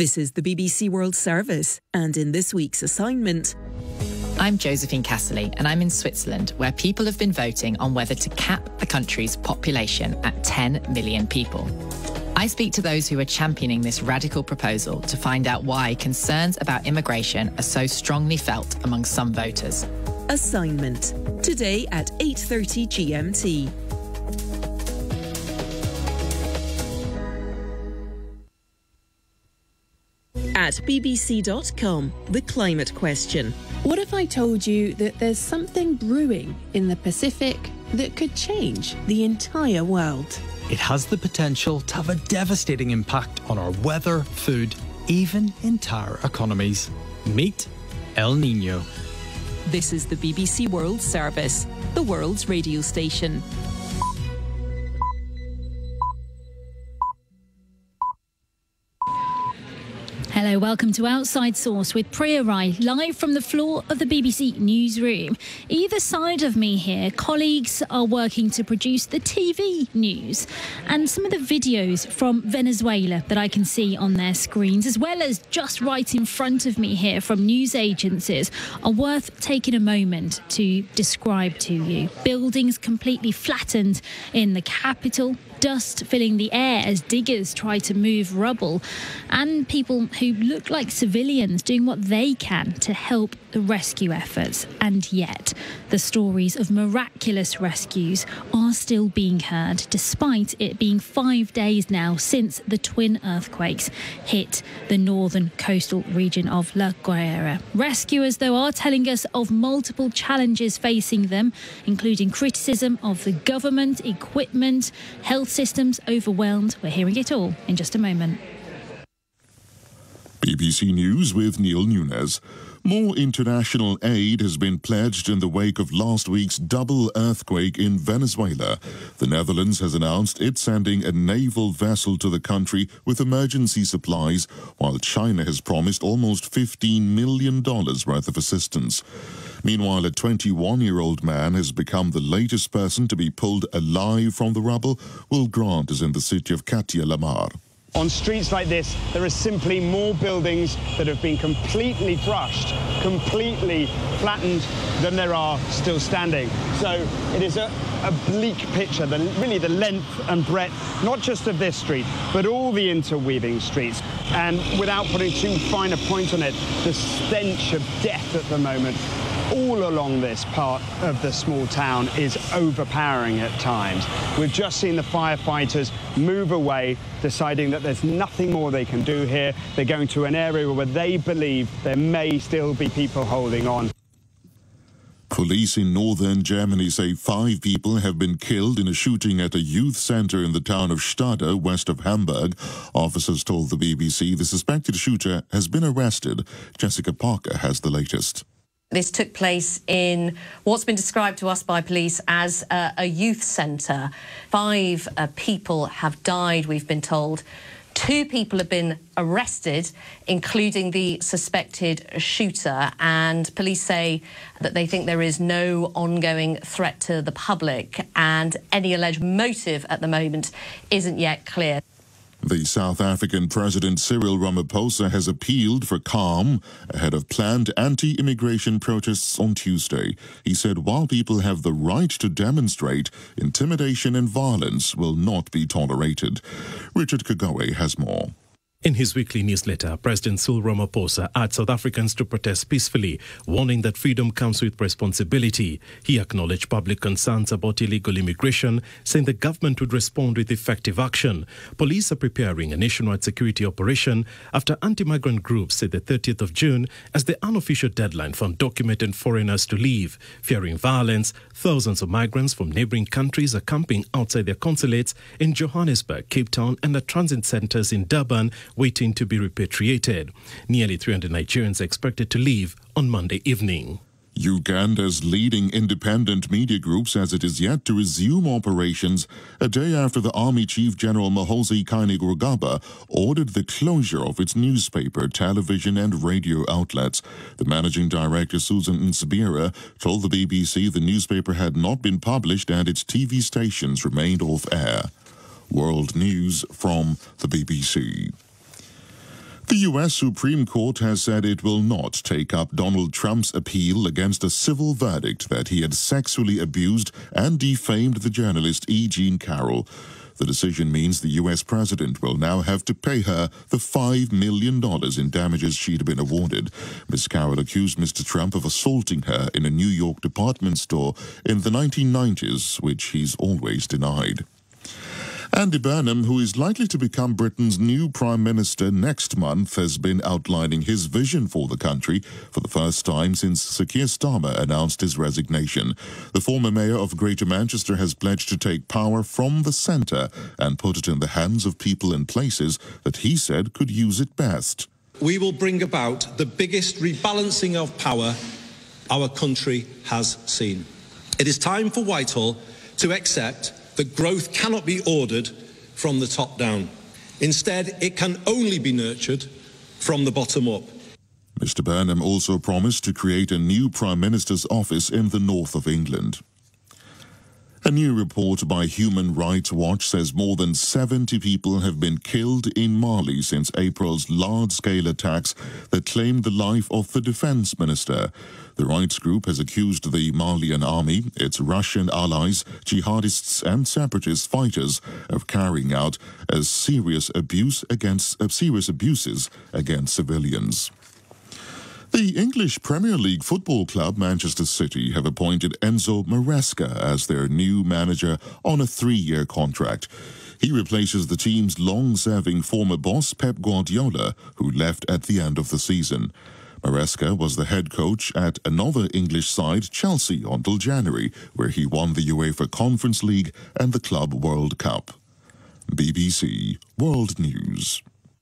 This is the BBC World Service, and in this week's assignment... I'm Josephine Casserly, and I'm in Switzerland, where people have been voting on whether to cap the country's population at 10 million people. I speak to those who are championing this radical proposal to find out why concerns about immigration are so strongly felt among some voters. Assignment, today at 8:30 GMT. At bbc.com, the climate question. What if I told you that there's something brewing in the Pacific that could change the entire world? It has the potential to have a devastating impact on our weather, food, even entire economies. Meet El Niño. This is the BBC World Service, the world's radio station. Hello, welcome to Outside Source with Priya Rai, live from the floor of the BBC newsroom. Either side of me here, colleagues are working to produce the TV news and some of the videos from Venezuela that I can see on their screens, as well as just right in front of me here from news agencies, are worth taking a moment to describe to you. Buildings completely flattened in the capital, dust filling the air as diggers try to move rubble, and people who look like civilians doing what they can to help the rescue efforts. And yet, the stories of miraculous rescues are still being heard, despite it being 5 days now since the twin earthquakes hit the northern coastal region of La Guaira. Rescuers, though, are telling us of multiple challenges facing them, including criticism of the government, equipment, health systems overwhelmed. We're hearing it all in just a moment. BBC News with Neil Nunes. More international aid has been pledged in the wake of last week's double earthquake in Venezuela. The Netherlands has announced it's sending a naval vessel to the country with emergency supplies, while China has promised almost $15 million worth of assistance. Meanwhile, a 21-year-old man has become the latest person to be pulled alive from the rubble. Will Grant is in the city of Katia Lamar. On streets like this, there are simply more buildings that have been completely crushed, completely flattened, than there are still standing. So it is a bleak picture, really the length and breadth, not just of this street, but all the interweaving streets. And without putting too fine a point on it, the stench of death at the moment all along this part of the small town is overpowering at times. We've just seen the firefighters move away, deciding that there's nothing more they can do here. They're going to an area where they believe there may still be people holding on. Police in northern Germany say 5 people have been killed in a shooting at a youth center in the town of Stade, west of Hamburg. Officers told the BBC the suspected shooter has been arrested. Jessica Parker has the latest. This took place in what's been described to us by police as a youth centre. 5 people have died, we've been told. 2 people have been arrested, including the suspected shooter, and police say that they think there is no ongoing threat to the public, and any alleged motive at the moment isn't yet clear. The South African President Cyril Ramaphosa has appealed for calm ahead of planned anti-immigration protests on Tuesday. He said while people have the right to demonstrate, intimidation and violence will not be tolerated. Richard Kagoe has more. In his weekly newsletter, President Cyril Ramaphosa urged South Africans to protest peacefully, warning that freedom comes with responsibility. He acknowledged public concerns about illegal immigration, saying the government would respond with effective action. Police are preparing a nationwide security operation after anti-migrant groups say the 30th of June as the unofficial deadline for undocumented foreigners to leave. Fearing violence, thousands of migrants from neighbouring countries are camping outside their consulates in Johannesburg, Cape Town and at transit centres in Durban, waiting to be repatriated. Nearly 300 Nigerians are expected to leave on Monday evening. Uganda's leading independent media group says it is yet to resume operations a day after the Army Chief General Muhoozi Kainerugaba ordered the closure of its newspaper, television and radio outlets. The managing director, Susan Nsibira, told the BBC the newspaper had not been published and its TV stations remained off air. World News from the BBC. The U.S. Supreme Court has said it will not take up Donald Trump's appeal against a civil verdict that he had sexually abused and defamed the journalist E. Jean Carroll. The decision means the U.S. president will now have to pay her the $5 million in damages she'd been awarded. Ms. Carroll accused Mr. Trump of assaulting her in a New York department store in the 1990s, which he's always denied. Andy Burnham, who is likely to become Britain's new Prime Minister next month, has been outlining his vision for the country for the first time since Sir Keir Starmer announced his resignation. The former mayor of Greater Manchester has pledged to take power from the centre and put it in the hands of people and places that he said could use it best. We will bring about the biggest rebalancing of power our country has seen. It is time for Whitehall to accept that growth cannot be ordered from the top down. Instead, it can only be nurtured from the bottom up. Mr. Burnham also promised to create a new Prime Minister's office in the north of England. A new report by Human Rights Watch says more than 70 people have been killed in Mali since April's large-scale attacks that claimed the life of the defense minister. The rights group has accused the Malian army, its Russian allies, jihadists and separatist fighters of carrying out serious abuses against civilians. The English Premier League football club Manchester City have appointed Enzo Maresca as their new manager on a 3-year contract. He replaces the team's long-serving former boss Pep Guardiola, who left at the end of the season. Maresca was the head coach at another English side, Chelsea, until January, where he won the UEFA Conference League and the Club World Cup. BBC World News.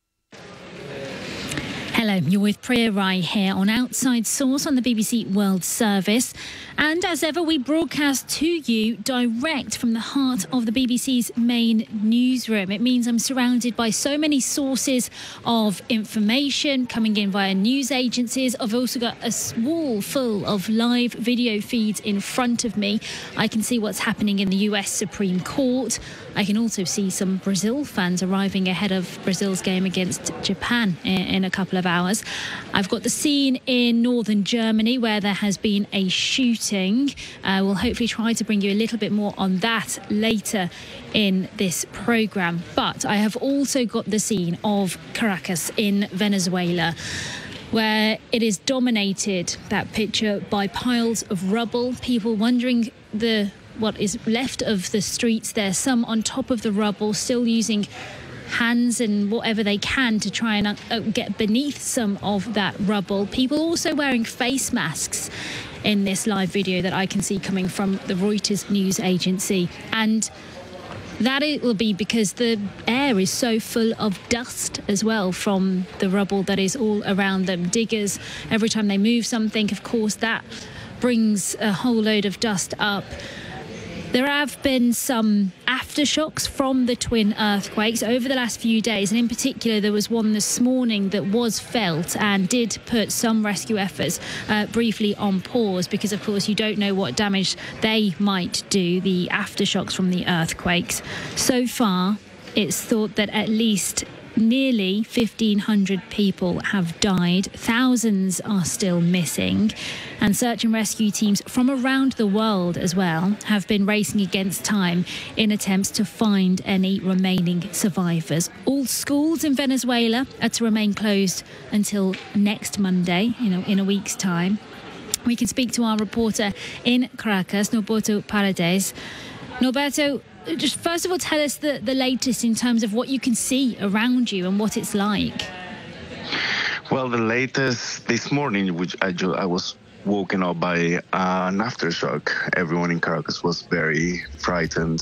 Hello, you're with Priya Rai here on Outside Source on the BBC World Service. And as ever, we broadcast to you direct from the heart of the BBC's main newsroom. It means I'm surrounded by so many sources of information coming in via news agencies. I've also got a wall full of live video feeds in front of me. I can see what's happening in the US Supreme Court. I can also see some Brazil fans arriving ahead of Brazil's game against Japan in a couple of hours. I've got the scene in northern Germany where there has been a shooting. We'll hopefully try to bring you a little bit more on that later in this programme. But I have also got the scene of Caracas in Venezuela, where it is dominated, that picture, by piles of rubble, people wandering what is left of the streets there, some on top of the rubble, still using hands and whatever they can to try and get beneath some of that rubble. People also wearing face masks in this live video that I can see coming from the Reuters news agency. And that it will be because the air is so full of dust as well from the rubble that is all around them. Diggers, every time they move something, of course, that brings a whole load of dust up. There have been some aftershocks from the twin earthquakes over the last few days, and in particular there was one this morning that was felt and did put some rescue efforts briefly on pause, because of course you don't know what damage they might do, the aftershocks from the earthquakes. So far it's thought that at least nearly 1,500 people have died. Thousands are still missing. And search and rescue teams from around the world as well have been racing against time in attempts to find any remaining survivors. All schools in Venezuela are to remain closed until next Monday, in a week's time. We can speak to our reporter in Caracas, Norberto Paredes. Norberto, just first of all, tell us the latest in terms of what you can see around you and what it's like. Well, the latest this morning, which I was woken up by an aftershock. Everyone in Caracas was very frightened.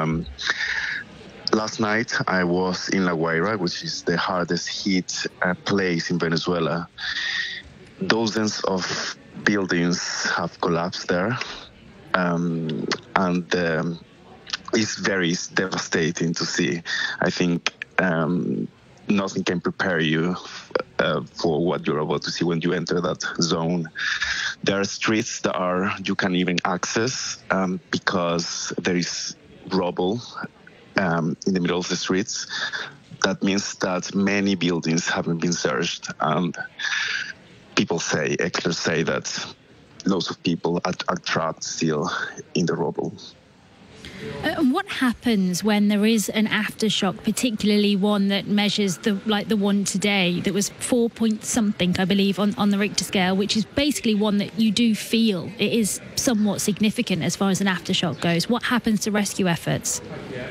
Last night, I was in La Guaira, which is the hardest hit place in Venezuela. Dozens of buildings have collapsed there. It's devastating to see. I think nothing can prepare you for what you're about to see when you enter that zone. There are streets that you can't even access because there is rubble in the middle of the streets. that means that many buildings haven't been searched, and experts say that lots of people are trapped still in the rubble. What happens when there is an aftershock, particularly one that measures the one today that was 4 point something, I believe, on the Richter scale, which is basically one that you do feel it is somewhat significant as far as an aftershock goes? What happens to rescue efforts?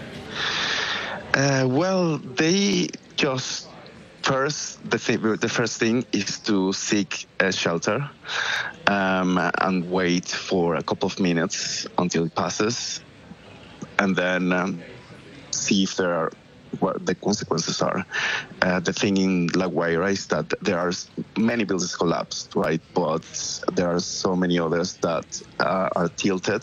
Well, they just the first thing is to seek a shelter and wait for a couple of minutes until it passes, and then see if there are what the consequences are. The thing in La Guaira is that there are many buildings collapsed, right? But there are so many others that are tilted.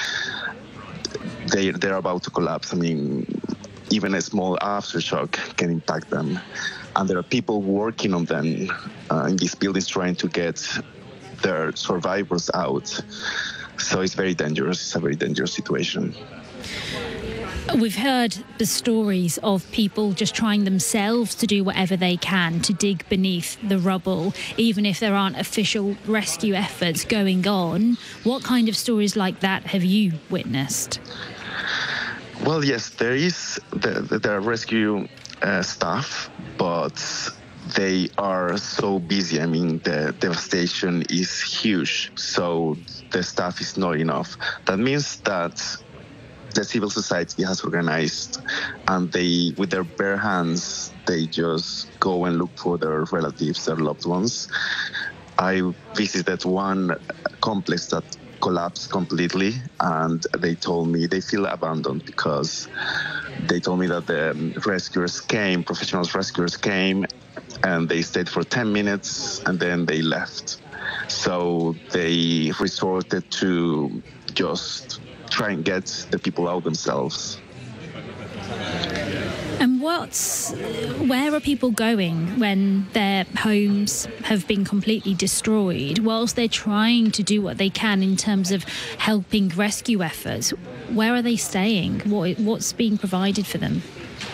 They're about to collapse. I mean, even a small aftershock can impact them. And there are people working on them in these buildings trying to get their survivors out. So it's very dangerous. It's a very dangerous situation. We've heard the stories of people just trying themselves to do whatever they can to dig beneath the rubble, even if there aren't official rescue efforts going on. What kind of stories like that have you witnessed? Well, yes, there are rescue staff, but they are so busy. I mean, the devastation is huge, so the staff is not enough. That means that the civil society has organized, and they, with their bare hands, they just go and look for their relatives, their loved ones. I visited one complex that collapsed completely, and they told me they feel abandoned because they told me that the rescuers came, professional rescuers came, and they stayed for 10 minutes and then they left. So they resorted to just try and get the people out themselves. And where are people going when their homes have been completely destroyed, whilst they're trying to do what they can in terms of helping rescue efforts? Where are they staying? What's being provided for them?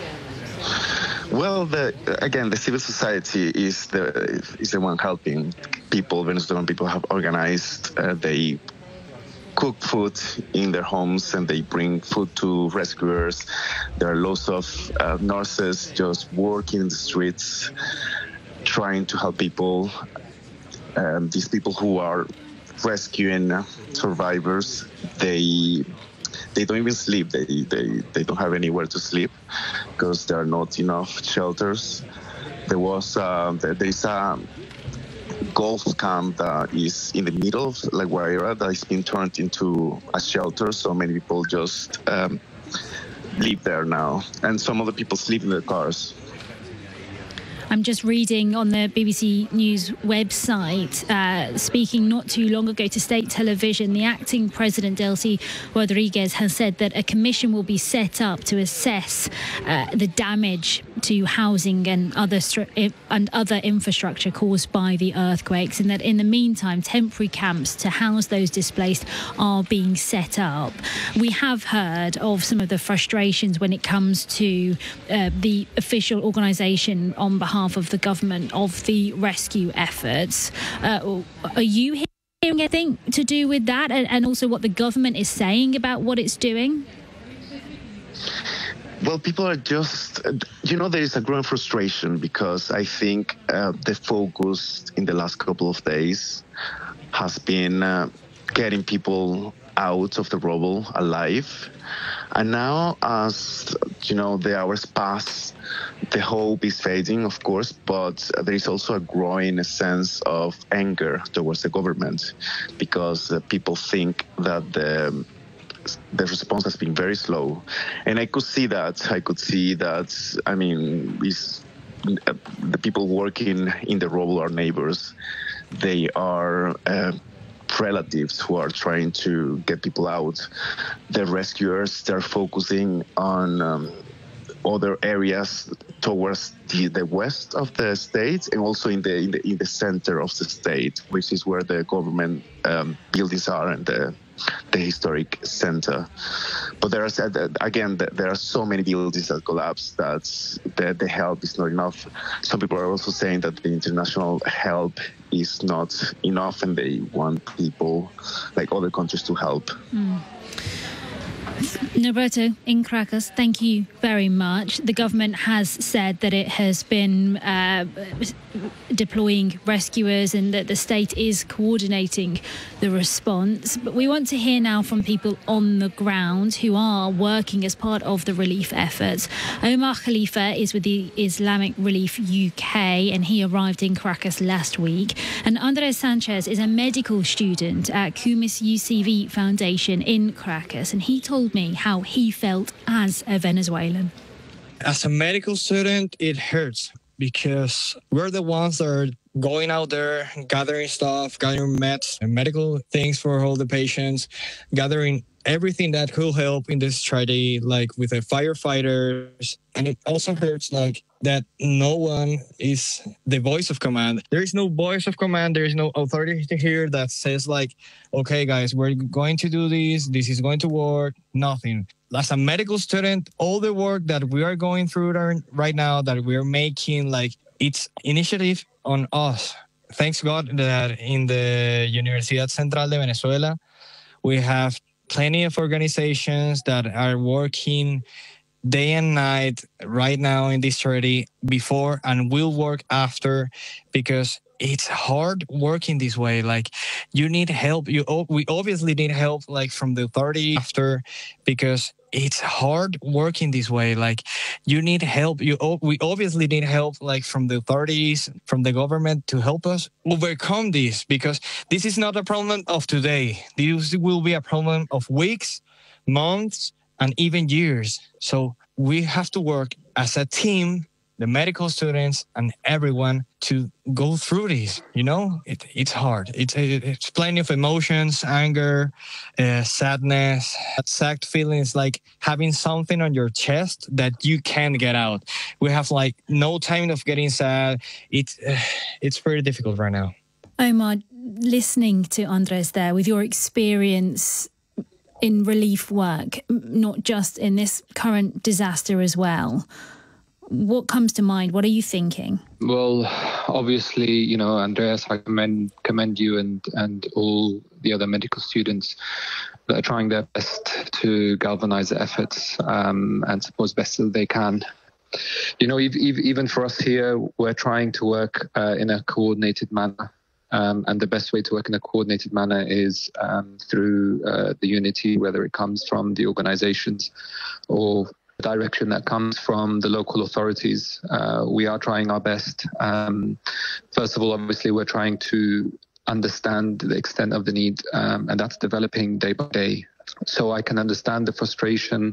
Well, the civil society is the one helping people. Venezuelan people have organized. They cook food in their homes and they bring food to rescuers. There are lots of nurses just working in the streets, trying to help people. These people who are rescuing survivors, they don't even sleep. They don't have anywhere to sleep because there are not enough shelters. There is a golf camp that is in the middle of La Guaira that has been turned into a shelter, so many people just live there now, and some other people sleep in their cars. I'm just reading on the BBC News website, speaking not too long ago to state television, the acting president, Delcy Rodriguez, has said that a commission will be set up to assess the damage to housing and other infrastructure caused by the earthquakes, and that in the meantime, temporary camps to house those displaced are being set up. We have heard of some of the frustrations when it comes to the official organisation on behalf of the government of the rescue efforts. Are you hearing anything to do with that, and also what the government is saying about what it's doing? Well, people are just, there is a growing frustration because I think the focus in the last couple of days has been getting people out of the rubble alive. And now, as the hours pass, the hope is fading, of course, but there is also a growing sense of anger towards the government because people think that the response has been very slow. And I could see that. I mean, the people working in the rubble are neighbors. They are relatives who are trying to get people out. The rescuers, they're focusing on other areas towards the west of the state and also in the center of the state, which is where the government buildings are and the historic center. But there are so many buildings that collapse that the help is not enough. Some people are also saying that the international help is not enough, and they want people like other countries to help. Norberto, in Caracas, thank you very much. The government has said that it has been deploying rescuers and that the state is coordinating the response. But we want to hear now from people on the ground who are working as part of the relief efforts. Omar Khalifa is with the Islamic Relief UK, and he arrived in Caracas last week. And Andres Sanchez is a medical student at Cumis UCV Foundation in Caracas, and he told me how he felt as a Venezuelan. As a medical student, it hurts because we're the ones that are going out there, gathering stuff, gathering meds and medical things for all the patients, gathering everything that could help in this tragedy, like with the firefighters. And it also hurts like that no one is the voice of command. There is no voice of command. There is no authority here that says like, okay, guys, we're going to do this. This is going to work. Nothing. As a medical student, all the work that we are going through right now, that we're making, like it's initiative on us. Thanks God that in the Universidad Central de Venezuela, we have plenty of organizations that are working day and night right now in this charity before and will work after, because it's hard working this way. Like you need help. We obviously need help like from the authority after, because it's hard working this way. Like you need help. We obviously need help like from the authorities, from the government to help us overcome this, because this is not a problem of today. This will be a problem of weeks, months, and even years. So we have to work as a team, the medical students and everyone, to go through this. You know, it's hard. It's plenty of emotions, anger, sadness, sad feelings, like having something on your chest that you can't get out. We have like no time of getting sad. It's pretty difficult right now. Omar, listening to Andres there, with your experience in relief work, not just in this current disaster as well, what comes to mind? What are you thinking? Well, obviously, you know, Andreas, I commend you and all the other medical students that are trying their best to galvanize the efforts and support as best as they can. You know, even for us here, we're trying to work in a coordinated manner. And the best way to work in a coordinated manner is through the unity, whether it comes from the organizations or direction that comes from the local authorities. We are trying our best. First of all, obviously, we're trying to understand the extent of the need, and that's developing day by day. So I can understand the frustration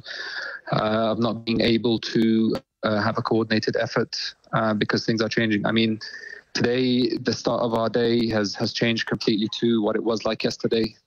of not being able to have a coordinated effort because things are changing. I mean, today, the start of our day has changed completely to what it was like yesterday.